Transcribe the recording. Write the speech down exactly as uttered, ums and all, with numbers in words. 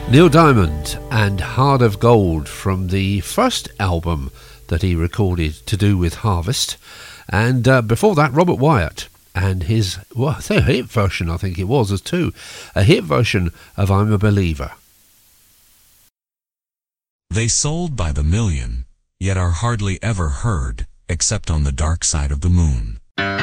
Neil Diamond and Heart of Gold from the first album that he recorded to do with Harvest. And uh, before that, Robert Wyatt and his, well, I say a hit version, I think it was, as two. A hit version of I'm a Believer. They sold by the million, yet are hardly ever heard, except on the dark side of the moon.